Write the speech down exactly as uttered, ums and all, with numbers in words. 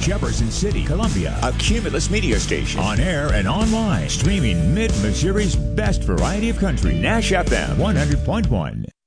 Jefferson City, Columbia. A Cumulus Media Station. On air and online. Streaming Mid-Missouri's best variety of country. Nash F M one hundred point one.